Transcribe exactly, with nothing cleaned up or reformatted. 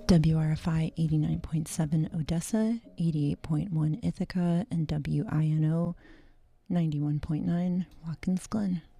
W R F I eighty-nine point seven Odessa, eighty-eight point one Ithaca, and W I N O ninety-one point nine Watkins Glen.